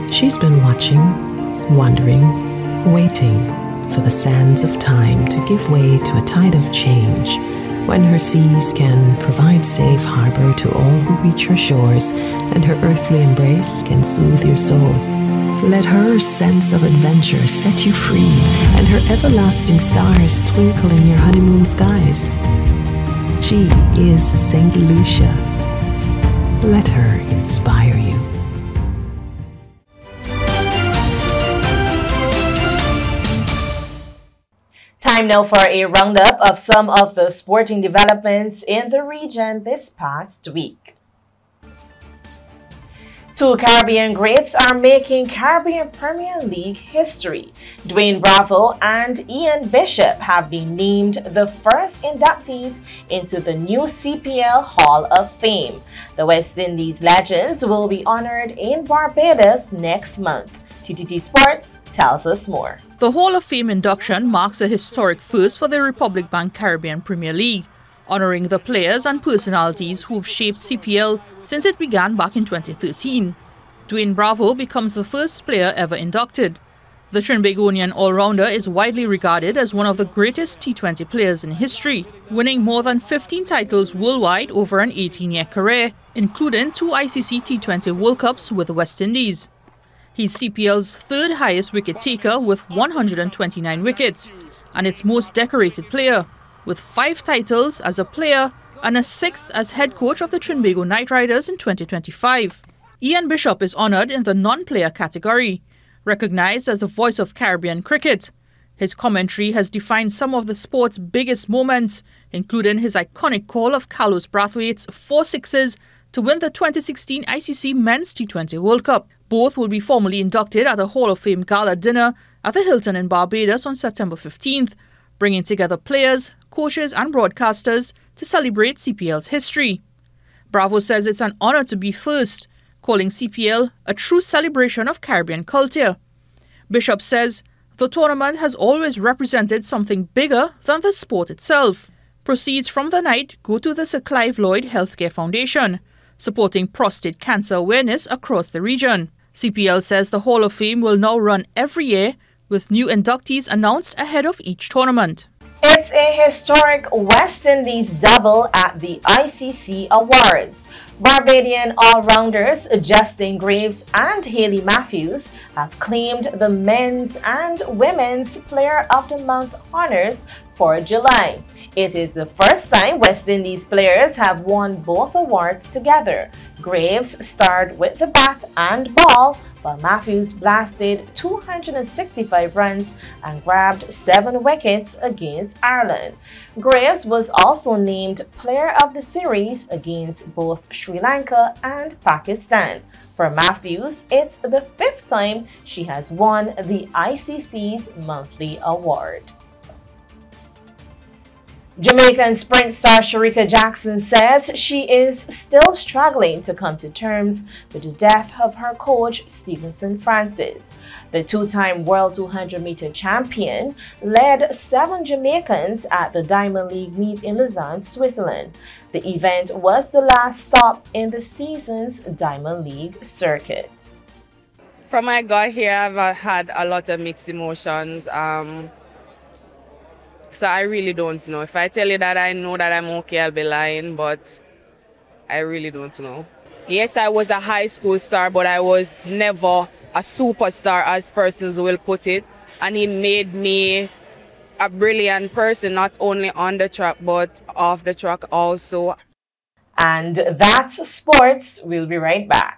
She's been watching, wondering, waiting for the sands of time to give way to a tide of change, when her seas can provide safe harbor to all who reach her shores, and her earthly embrace can soothe your soul. Let her sense of adventure set you free, and her everlasting stars twinkle in your honeymoon skies. She is St. Lucia. Let her inspire you. Time now for a roundup of some of the sporting developments in the region this past week. Two Caribbean greats are making Caribbean Premier League history. Dwayne Bravo and Ian Bishop have been named the first inductees into the new CPL Hall of Fame. The West Indies legends will be honored in Barbados next month. TTT Sports tells us more. The Hall of Fame induction marks a historic first for the Republic Bank Caribbean Premier League, honoring the players and personalities who've shaped CPL since it began back in 2013. Dwayne Bravo becomes the first player ever inducted. The Trinbagonian all-rounder is widely regarded as one of the greatest T20 players in history, winning more than 15 titles worldwide over an 18-year career, including 2 ICC T20 World Cups with the West Indies. He's CPL's third highest wicket taker with 129 wickets, and its most decorated player, with 5 titles as a player and a 6th as head coach of the Trinbago Knight Riders in 2025. Ian Bishop is honoured in the non-player category, recognised as the voice of Caribbean cricket. His commentary has defined some of the sport's biggest moments, including his iconic call of Carlos Brathwaite's 4 sixes to win the 2016 ICC Men's T20 World Cup. Both will be formally inducted at a Hall of Fame gala dinner at the Hilton in Barbados on September 15th, bringing together players, coaches and broadcasters to celebrate CPL's history. Bravo says it's an honour to be first, calling CPL a true celebration of Caribbean culture. Bishop says the tournament has always represented something bigger than the sport itself. Proceeds from the night go to the Sir Clive Lloyd Healthcare Foundation, supporting prostate cancer awareness across the region. CPL says the Hall of Fame will now run every year, with new inductees announced ahead of each tournament. It's a historic West Indies double at the ICC Awards. Barbadian all-rounders Justin Graves and Hayley Matthews have claimed the Men's and Women's Player of the Month honors for July. It is the first time West Indies players have won both awards together. Graves starred with the bat and ball, while Matthews blasted 265 runs and grabbed 7 wickets against Ireland. Graves was also named Player of the Series against both Sri Lanka and Pakistan. For Matthews, it's the 5th time she has won the ICC's monthly award. Jamaican sprint star Shericka Jackson says she is still struggling to come to terms with the death of her coach, Stevenson Francis. The 2-time World 200-meter champion led 7 Jamaicans at the Diamond League meet in Lausanne, Switzerland. The event was the last stop in the season's Diamond League circuit. From I got here, I've had a lot of mixed emotions. So I really don't know. If I tell you that I know that I'm okay, I'll be lying, but I really don't know. Yes, I was a high school star, but I was never a superstar, as persons will put it. And he made me a brilliant person, not only on the track, but off the track also. And that's sports. We'll be right back.